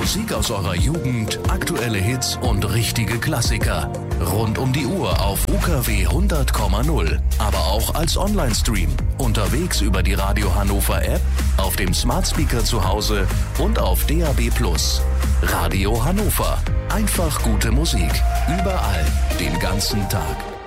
Musik aus eurer Jugend, aktuelle Hits und richtige Klassiker. Rund um die Uhr auf UKW 100,0. Aber auch als Online-Stream. Unterwegs über die Radio Hannover App, auf dem Smart Speaker zu Hause und auf DAB+. Radio Hannover. Einfach gute Musik. Überall. Den ganzen Tag.